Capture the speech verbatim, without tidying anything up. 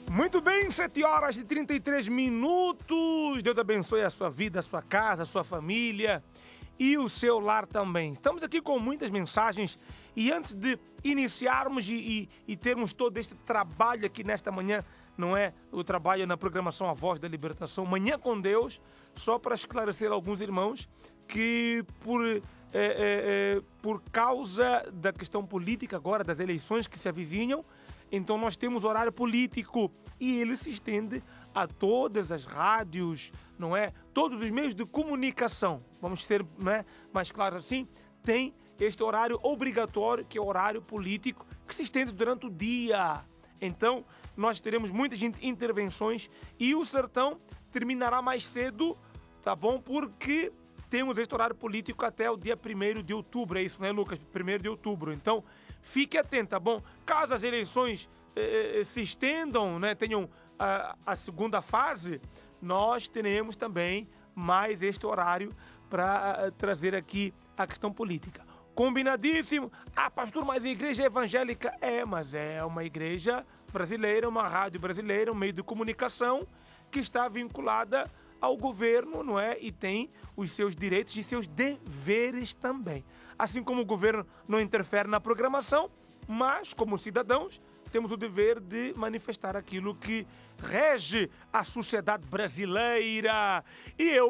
Muito bem, sete horas e trinta e três minutos. Deus abençoe a sua vida, a sua casa, a sua família e o seu lar também. Estamos aqui com muitas mensagens e antes de iniciarmos e, e, e termos todo este trabalho aqui nesta manhã, não é? O trabalho na programação A Voz da Libertação, Manhã com Deus, só para esclarecer a alguns irmãos que por, é, é, é, por causa da questão política agora, das eleições que se avizinham, então nós temos horário político e ele se estende a todas as rádios, não é? Todos os meios de comunicação, vamos ser, não é, mais claros assim, tem este horário obrigatório, que é o horário político, que se estende durante o dia. Então, nós teremos muitas intervenções e o sertão terminará mais cedo, tá bom? Porque temos este horário político até o dia primeiro de outubro, é isso, né, Lucas? primeiro de outubro. Então, fique atento, tá bom? Caso as eleições eh, se estendam, né, tenham a, a segunda fase, nós teremos também mais este horário para uh, trazer aqui a questão política. Combinadíssimo? Ah, pastor, mas a igreja evangélica é, mas é uma igreja brasileira, uma rádio brasileira, um meio de comunicação que está vinculada ao governo, não é? E tem os seus direitos e seus deveres também. Assim como o governo não interfere na programação, mas como cidadãos temos o dever de manifestar aquilo que rege a sociedade brasileira. E eu